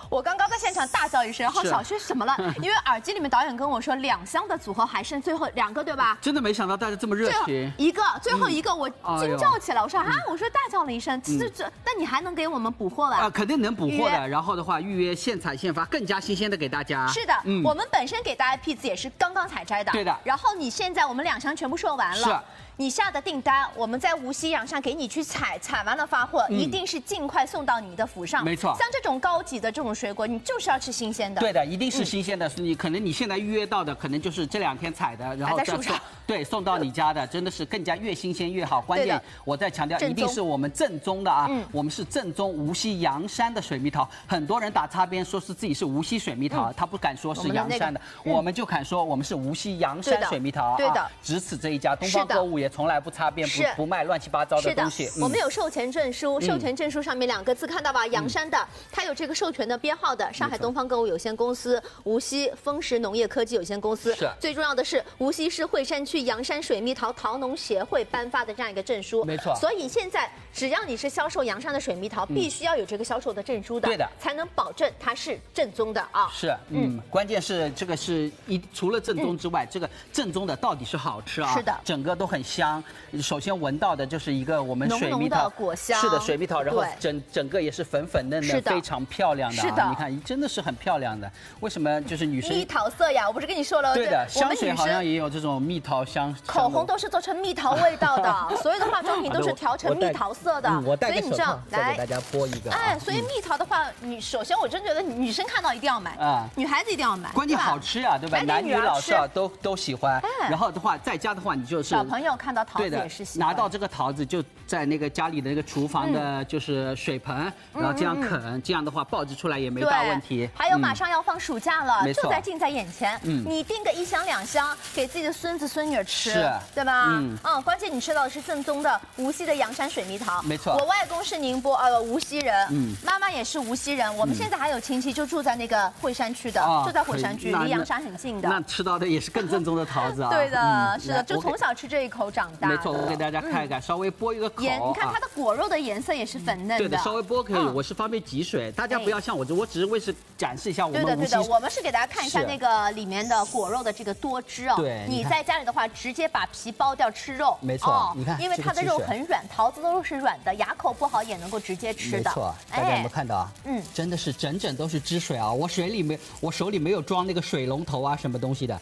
我刚刚在现场大叫一声，然后小薛什么了？因为耳机里面导演跟我说2箱的组合还剩最后2个，对吧？ 真的没想到大家这么热情。 最后一个，我惊叫起来，我说啊，我说大叫了一声，那你还能给我们补货吧？ 肯定能补货的。然后的话，预约现采现发，更加新鲜的给大家。 是的，我们本身给大家批次也是刚刚采摘的。 对的。 然后你现在我们2箱全部售完了。是。你下的订单，我们在无锡阳山给你去采完了发货，一定是尽快送到你的府上。 没错， 像这种高级的这种水果，你就是要吃新鲜的。 对的，一定是新鲜的。你可能你现在预约到的，可能就是这2天采的，然后在树上， 对，送到你家的，真的是更加越新鲜越好。关键我再强调，一定是我们正宗的啊，我们是正宗无锡阳山的水蜜桃。很多人打擦边说是自己是无锡水蜜桃，他不敢说是阳山的，我们就敢说我们是无锡阳山水蜜桃。 对的， 只此这一家，东方购物也从来不擦边。不卖乱七八糟的东西。 我们有授权证书，授权证书上面2个字看到吧？阳山的，它有这个授权的编号的。上海东方购物有限公司、无锡丰实农业科技有限公司。 是。 最重要的是无锡市惠山区阳山水蜜桃桃农协会颁发的这样一个证书。 没错。 所以现在只要你是销售阳山的水蜜桃，必须要有这个销售的证书的。 对的。 才能保证它是正宗的啊。 是，关键是这个是除了正宗之外，这个正宗的到底是好吃啊。 是的。 整个都很香。首先闻到的就是一个我们水蜜桃浓浓的果香， 是的，水蜜桃，然后整个也是粉粉嫩嫩，非常漂亮的。 是的， 你看真的是很漂亮的。为什么就是女生蜜桃色呀？我不是跟你说了， 对的，香水好像也有这种蜜桃香， 口红都是做成蜜桃味道的，所有的化妆品都是调成蜜桃色的。 我戴个手套，再给大家播一个。 所以蜜桃的话，首先我真觉得女生看到一定要买啊，女孩子一定要买， 关键好吃呀，对吧？男女老少都喜欢。然后的话，在家的话，你就是小朋友看到桃子也是喜欢， 拿到这个桃子就在那个家里的那个厨房的，就是水盆，然后这样啃，这样的话爆制出来也没大问题。 还有马上要放暑假了，就在近在眼前，你订个1箱2箱给自己的孙子孙女吃，对吧？关键你吃到的是正宗的无锡的阳山水蜜桃， 没错。 我外公是宁波无锡人，妈妈也是无锡人，我们现在还有亲戚就住在那个惠山区的，就在惠山区，离阳山很近的。 那吃到的也是更正宗的桃子啊。 对的，是的，就从小吃这一口长大。 没错，我给大家看一看，稍微剥一个口。 你看它的果肉的颜色也是粉嫩的。 对的，稍微剥可以，我是方便挤水，大家不要像我只是为是展示一下我们无锡。 对的，我们是给大家看一下那个里面的果肉的这个多汁哦。 对， 你在家里的话，直接把皮剥掉吃肉。 没错，你看， 因为它的肉很软，桃子都是软的，牙口不好也能够直接吃的。 没错，大家有没有看到啊？真的是整都是汁水啊！我手里没有装那个水龙头啊，什么东西的。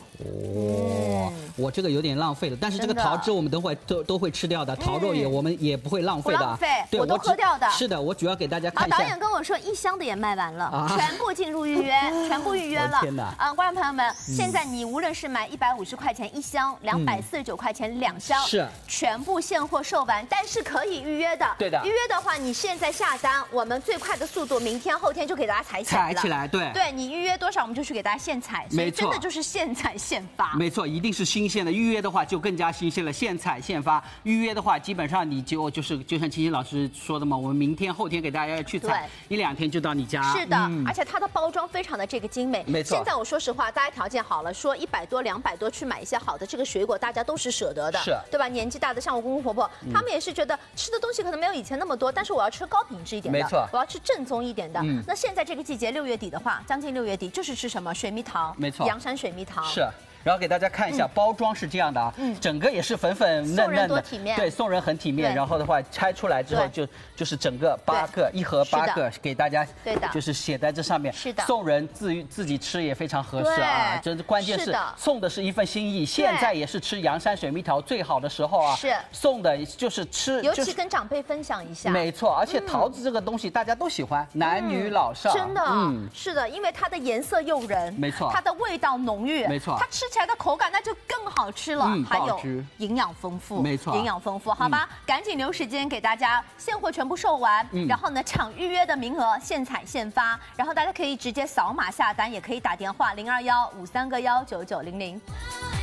我这个有点浪费了，但是这个桃汁我们等会都会吃掉的，桃肉我们也不会浪费的。 不浪费，对，我都喝掉的。 是的，我主要给大家看一下。 导演跟我说1箱的也卖完了，全部进入预约，全部预约了。 天哪！ 观众朋友们，现在你无论是买150块钱1箱，249块钱2箱， 是全部现货售完，但是可以预约的。 对的， 预约的话，你现在下单，我们最快的速度，明天后天就给大家采起来了。 采起来，对。 对你预约多少，我们就去给大家现采，所以真的就是现采现发。 没错，一定是新鲜的。预约的话就更加新鲜了，现采现发。预约的话，基本上你就像青青老师说的嘛，我们明天后天给大家去采，1、2天就到你家。 是的，而且它的包装非常的这个精美。 没错。 现在我说实话，大家条件好了，说100多、200多去买一些好的这个水果，大家都是舍得的， 是， 对吧？年纪大的，像我公公婆婆，他们也是觉得吃的东西可能没有以前那么多，但是我要吃高品质一点的， 没错， 我要吃正宗一点的。那现在这个季节6月底的话，将近6月底就是吃什么水蜜桃， 没错， 阳山水蜜桃是。然后给大家看一下，包装是这样的啊，整个也是粉粉嫩嫩的，对，送人很体面。然后的话，拆出来之后就是整个8个，1盒8个，给大家， 对的， 就是写在这上面。 是的， 送人自己吃也非常合适啊，真关键是送的是一份心意。现在也是吃阳山水蜜桃最好的时候啊， 是送的就是吃， 尤其跟长辈分享一下。 没错，而且桃子这个东西大家都喜欢，男女老少。 真的，是的，因为它的颜色诱人， 没错， 它的味道浓郁， 没错， 它吃起来的口感那就更好吃了，还有营养丰富， 没错， 营养丰富，好吧，赶紧留时间给大家现货全部售完，然后呢抢预约的名额，现采现发，然后大家可以直接扫码下单，也可以打电话0215319900。